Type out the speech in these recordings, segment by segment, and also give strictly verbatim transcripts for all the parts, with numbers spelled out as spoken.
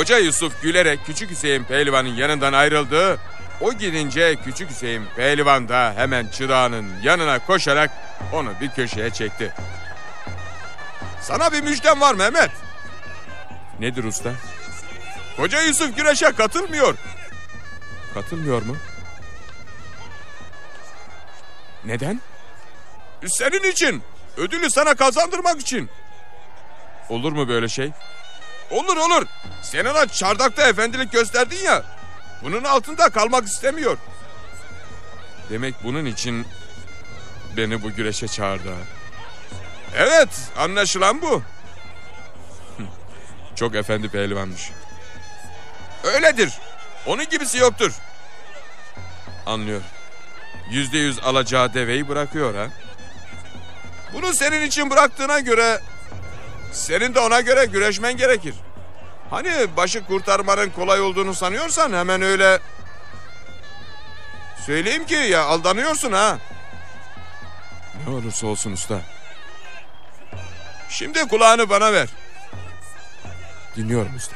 Koca Yusuf gülerek Küçük Hüseyin Pehlivan'ın yanından ayrıldı. O gidince Küçük Hüseyin Pehlivan da hemen çırağının yanına koşarak onu bir köşeye çekti. Sana bir müjdem var Mehmet. Nedir usta? Koca Yusuf güreşe katılmıyor. Katılmıyor mu? Neden? Senin için. Ödülü sana kazandırmak için. Olur mu böyle şey? Olur olur. Sen ona çardakta efendilik gösterdin ya. Bunun altında kalmak istemiyor. Demek bunun için beni bu güreşe çağırdı. Evet, anlaşılan bu. Çok efendi pehlivanmış. Öyledir. Onun gibisi yoktur. Anlıyor. Yüzde yüz alacağı deveyi bırakıyor ha. Bunu senin için bıraktığına göre senin de ona göre güreşmen gerekir. Hani başı kurtarmanın kolay olduğunu sanıyorsan hemen öyle söyleyeyim ki ya aldanıyorsun ha. Ne olursa olsun usta. Şimdi kulağını bana ver. Dinliyorum usta.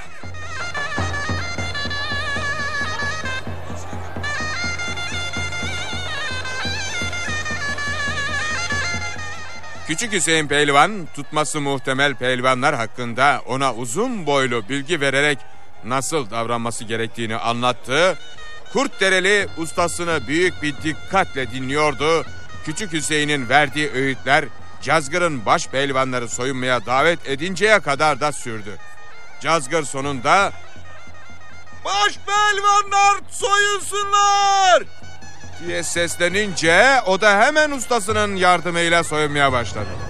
Küçük Hüseyin Pehlivan tutması muhtemel pehlivanlar hakkında ona uzun boylu bilgi vererek nasıl davranması gerektiğini anlattı. Kurtdereli ustasını büyük bir dikkatle dinliyordu. Küçük Hüseyin'in verdiği öğütler Cazgır'ın baş pehlivanları soyunmaya davet edinceye kadar da sürdü. Cazgır sonunda "Baş pehlivanlar soyunsunlar!" diye seslenince o da hemen ustasının yardımıyla soyunmaya başladı.